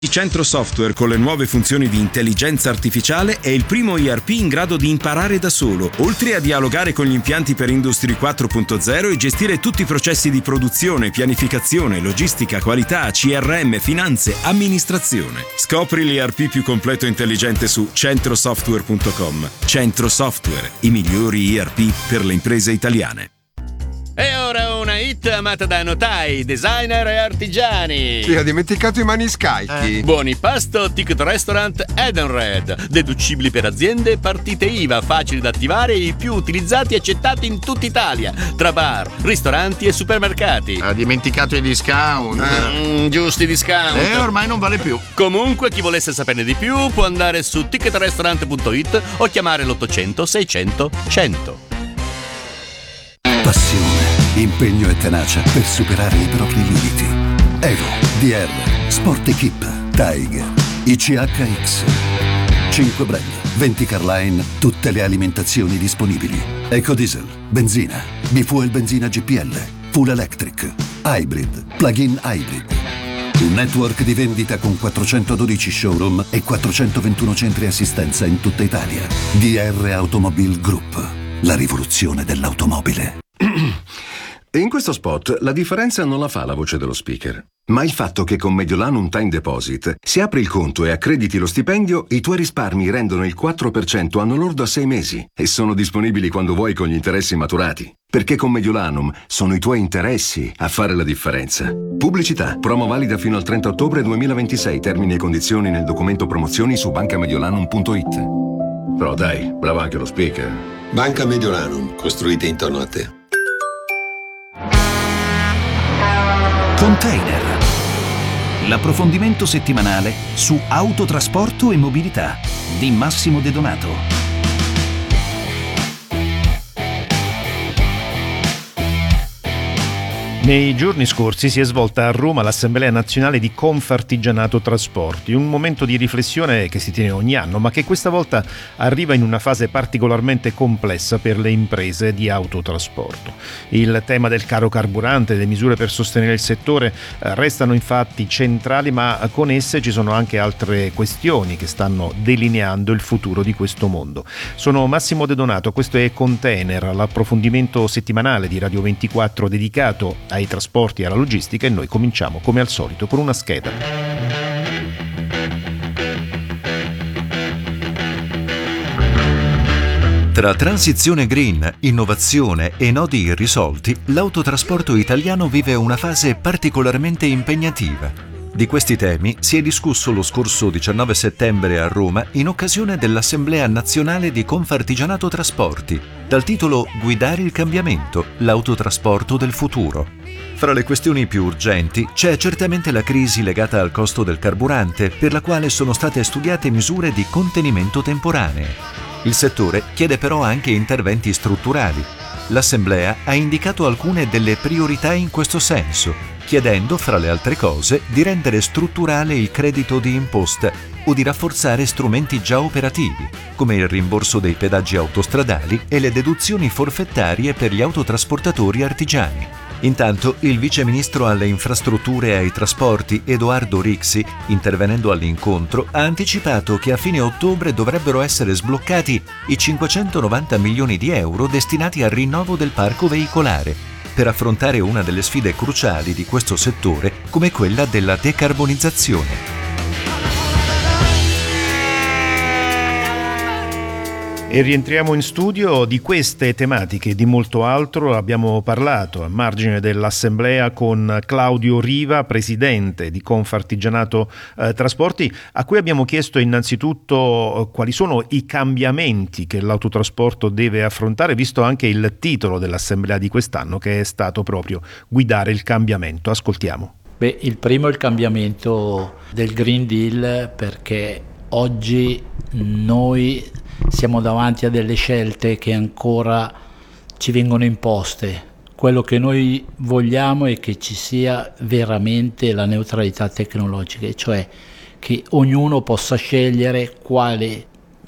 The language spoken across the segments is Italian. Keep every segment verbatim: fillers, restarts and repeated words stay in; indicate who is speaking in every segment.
Speaker 1: Centro Software con le nuove funzioni di intelligenza artificiale è il primo E R P in grado di imparare da solo, oltre a dialogare con gli impianti per Industry quattro punto zero e gestire tutti i processi di produzione, pianificazione, logistica, qualità, C R M, finanze, amministrazione. Scopri l'E R P più completo e intelligente su centrosoftware punto com. Centro Software, i migliori E R P per le imprese italiane.
Speaker 2: E ora una hit amata da notai, designer e artigiani.
Speaker 3: Sì, ha dimenticato i maniscalchi.
Speaker 2: Eh. Buoni pasto, ticket restaurant Edenred. Deducibili per aziende, partite I V A, facili da attivare e i più utilizzati e accettati in tutta Italia. Tra bar, ristoranti e supermercati.
Speaker 4: Ha dimenticato i discount.
Speaker 2: Mm, giusti discount.
Speaker 4: E ormai non vale più.
Speaker 2: Comunque, chi volesse saperne di più può andare su ticket restaurant punto it o chiamare l'ottocento seicento cento.
Speaker 5: Passione, impegno e tenacia per superare i propri limiti. Evo, D R, Sport Equip, Tiger, I C H X. cinque brand, venti car line, tutte le alimentazioni disponibili. Ecodiesel, benzina, bifuel benzina G P L, full electric, hybrid, plug-in hybrid. Un network di vendita con quattrocentododici showroom e quattrocentoventuno centri assistenza in tutta Italia. D R Automobile Group, la rivoluzione dell'automobile.
Speaker 6: In questo spot la differenza non la fa la voce dello speaker, ma il fatto che con Mediolanum Time Deposit, se apri il conto e accrediti lo stipendio, i tuoi risparmi rendono il quattro per cento anno lordo a sei mesi e sono disponibili quando vuoi con gli interessi maturati. Perché con Mediolanum sono i tuoi interessi a fare la differenza. Pubblicità. Promo valida fino al trenta ottobre duemilaventisei. Termini e condizioni nel documento promozioni su banca mediolanum punto it. Però dai, bravo anche lo speaker.
Speaker 7: Banca Mediolanum, costruite intorno a te.
Speaker 5: Container. L'approfondimento settimanale su autotrasporto e mobilità di Massimo De Donato.
Speaker 8: Nei giorni scorsi si è svolta a Roma l'Assemblea Nazionale di Confartigianato Trasporti, un momento di riflessione che si tiene ogni anno, ma che questa volta arriva in una fase particolarmente complessa per le imprese di autotrasporto. Il tema del caro carburante e le misure per sostenere il settore restano infatti centrali, ma con esse ci sono anche altre questioni che stanno delineando il futuro di questo mondo. Sono Massimo De Donato, questo è Container, l'approfondimento settimanale di Radio ventiquattro dedicato ai trasporti e alla logistica, e noi cominciamo come al solito con una scheda.
Speaker 9: Tra transizione green, innovazione e nodi irrisolti, l'autotrasporto italiano vive una fase particolarmente impegnativa. Di questi temi si è discusso lo scorso diciannove settembre a Roma in occasione dell'Assemblea Nazionale di Confartigianato Trasporti, dal titolo Guidare il cambiamento, l'autotrasporto del futuro. Fra le questioni più urgenti c'è certamente la crisi legata al costo del carburante, per la quale sono state studiate misure di contenimento temporanee. Il settore chiede però anche interventi strutturali. L'Assemblea ha indicato alcune delle priorità in questo senso, chiedendo, fra le altre cose, di rendere strutturale il credito di imposta o di rafforzare strumenti già operativi, come il rimborso dei pedaggi autostradali e le deduzioni forfettarie per gli autotrasportatori artigiani. Intanto, il vice ministro alle infrastrutture e ai trasporti, Edoardo Rixi, intervenendo all'incontro, ha anticipato che a fine ottobre dovrebbero essere sbloccati i cinquecentonovanta milioni di euro destinati al rinnovo del parco veicolare, per affrontare una delle sfide cruciali di questo settore, come quella della decarbonizzazione.
Speaker 8: E rientriamo in studio. Di queste tematiche e di molto altro abbiamo parlato a margine dell'assemblea con Claudio Riva, presidente di Confartigianato eh, Trasporti, a cui abbiamo chiesto innanzitutto eh, quali sono i cambiamenti che l'autotrasporto deve affrontare, visto anche il titolo dell'assemblea di quest'anno, che è stato proprio Guidare il cambiamento. Ascoltiamo.
Speaker 10: Beh, il primo è il cambiamento del Green Deal, perché oggi noi siamo davanti a delle scelte che ancora ci vengono imposte. Quello che noi vogliamo è che ci sia veramente la neutralità tecnologica, cioè che ognuno possa scegliere quale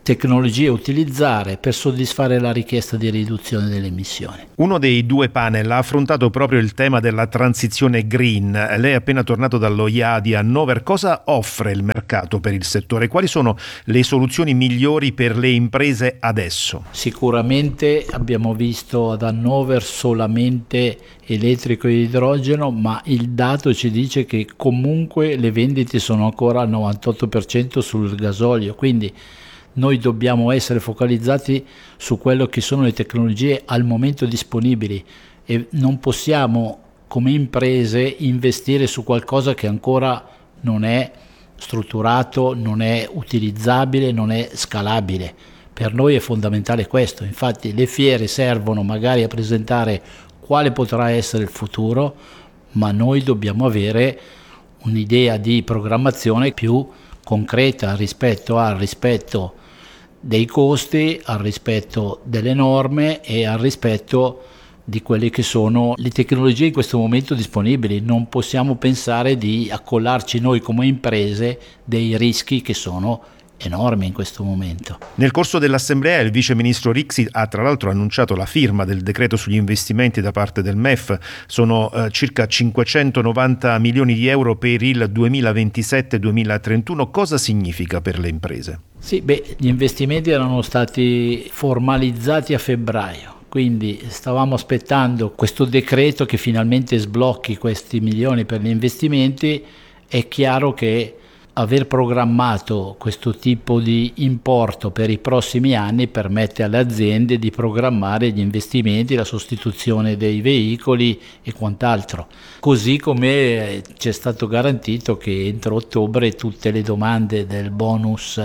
Speaker 10: tecnologie utilizzare per soddisfare la richiesta di riduzione delle emissioni.
Speaker 8: Uno dei due panel ha affrontato proprio il tema della transizione green. Lei è appena tornato dallo I A di Hannover. Cosa offre il mercato per il settore? Quali sono le soluzioni migliori per le imprese adesso?
Speaker 10: Sicuramente abbiamo visto ad Hannover solamente elettrico e idrogeno, ma il dato ci dice che comunque le vendite sono ancora al novantotto per cento sul gasolio, quindi noi dobbiamo essere focalizzati su quello che sono le tecnologie al momento disponibili e non possiamo come imprese investire su qualcosa che ancora non è strutturato, non è utilizzabile, non è scalabile. Per noi è fondamentale questo, infatti le fiere servono magari a presentare quale potrà essere il futuro, ma noi dobbiamo avere un'idea di programmazione più concreta rispetto al rispetto dei costi, al rispetto delle norme e al rispetto di quelle che sono le tecnologie in questo momento disponibili. Non possiamo pensare di accollarci noi come imprese dei rischi che sono enormi in questo momento.
Speaker 8: Nel corso dell'assemblea il vice ministro Rixi ha tra l'altro annunciato la firma del decreto sugli investimenti da parte del M E F. Sono eh, circa cinquecentonovanta milioni di euro per il duemilaventisette duemilatrentuno. Cosa significa per le imprese?
Speaker 10: Sì, beh, gli investimenti erano stati formalizzati a febbraio, quindi stavamo aspettando questo decreto che finalmente sblocchi questi milioni per gli investimenti. È chiaro che aver programmato questo tipo di importo per i prossimi anni permette alle aziende di programmare gli investimenti, la sostituzione dei veicoli e quant'altro. Così come ci è stato garantito che entro ottobre tutte le domande del bonus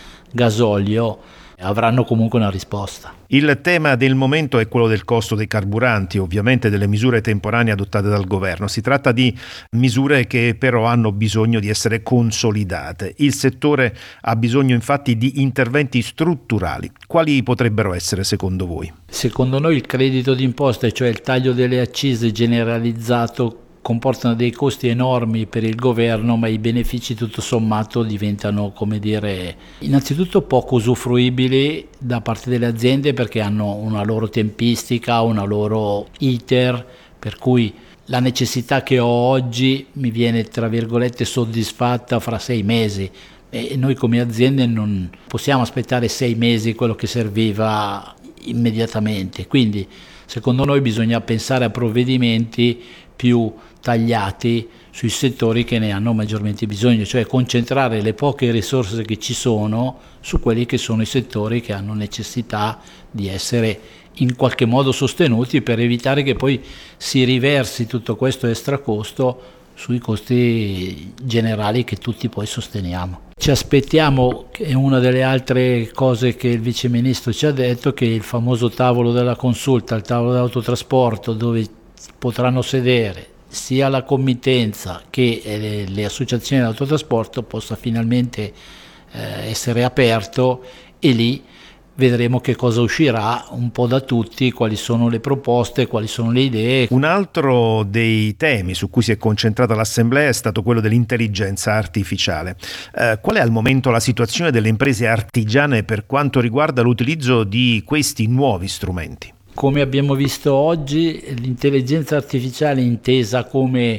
Speaker 10: gasolio avranno comunque una risposta.
Speaker 8: Il tema del momento è quello del costo dei carburanti, ovviamente delle misure temporanee adottate dal governo. Si tratta di misure che però hanno bisogno di essere consolidate. Il settore ha bisogno infatti di interventi strutturali. Quali potrebbero essere secondo voi?
Speaker 10: Secondo noi il credito d'imposta, cioè il taglio delle accise generalizzato, comportano dei costi enormi per il governo, ma i benefici tutto sommato diventano, come dire, innanzitutto poco usufruibili da parte delle aziende perché hanno una loro tempistica, una loro iter, per cui la necessità che ho oggi mi viene tra virgolette soddisfatta fra sei mesi e noi come aziende non possiamo aspettare sei mesi quello che serviva immediatamente. Quindi secondo noi bisogna pensare a provvedimenti più tagliati sui settori che ne hanno maggiormente bisogno, cioè concentrare le poche risorse che ci sono su quelli che sono i settori che hanno necessità di essere in qualche modo sostenuti per evitare che poi si riversi tutto questo extracosto sui costi generali che tutti poi sosteniamo. Ci aspettiamo, che è una delle altre cose che il Vice Ministro ci ha detto, che il famoso tavolo della consulta, il tavolo dell'autotrasporto, dove potranno sedere sia la committenza che le, le associazioni dell'autotrasporto possa finalmente eh, essere aperto e lì vedremo che cosa uscirà un po' da tutti, quali sono le proposte, quali sono le idee.
Speaker 8: Un altro dei temi su cui si è concentrata l'Assemblea è stato quello dell'intelligenza artificiale. Eh, qual è al momento la situazione delle imprese artigiane per quanto riguarda l'utilizzo di questi nuovi strumenti?
Speaker 10: Come abbiamo visto oggi, l'intelligenza artificiale intesa come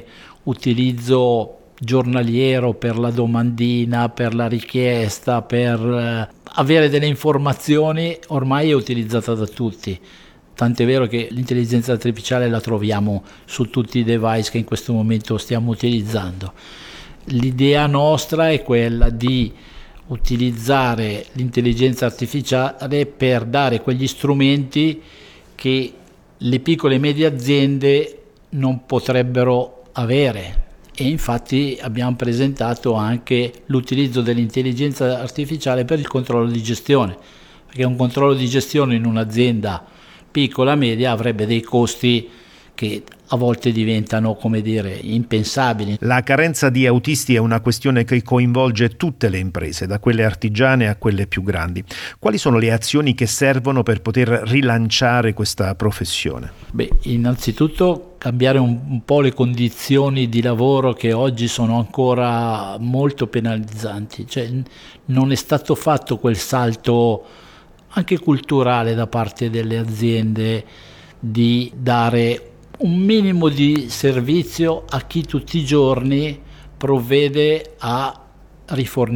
Speaker 10: utilizzo giornaliero per la domandina, per la richiesta, per eh, avere delle informazioni, ormai è utilizzata da tutti. Tant'è vero che l'intelligenza artificiale la troviamo su tutti i device che in questo momento stiamo utilizzando. L'idea nostra è quella di utilizzare l'intelligenza artificiale per dare quegli strumenti che le piccole e medie aziende non potrebbero avere. E infatti abbiamo presentato anche l'utilizzo dell'intelligenza artificiale per il controllo di gestione, perché un controllo di gestione in un'azienda piccola media avrebbe dei costi che a volte diventano, come dire, impensabili.
Speaker 8: La carenza di autisti è una questione che coinvolge tutte le imprese, da quelle artigiane a quelle più grandi. Quali sono le azioni che servono per poter rilanciare questa professione?
Speaker 10: Beh, innanzitutto cambiare un, un po' le condizioni di lavoro che oggi sono ancora molto penalizzanti. Cioè, non è stato fatto quel salto anche culturale da parte delle aziende di dare un minimo di servizio a chi tutti i giorni provvede a rifornire